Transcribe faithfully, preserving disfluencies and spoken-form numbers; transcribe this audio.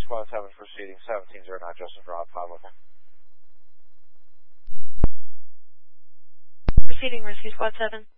Squad seven proceeding seventeen zero nine, Justin Drive, five local. Proceeding Rescue Squad seven.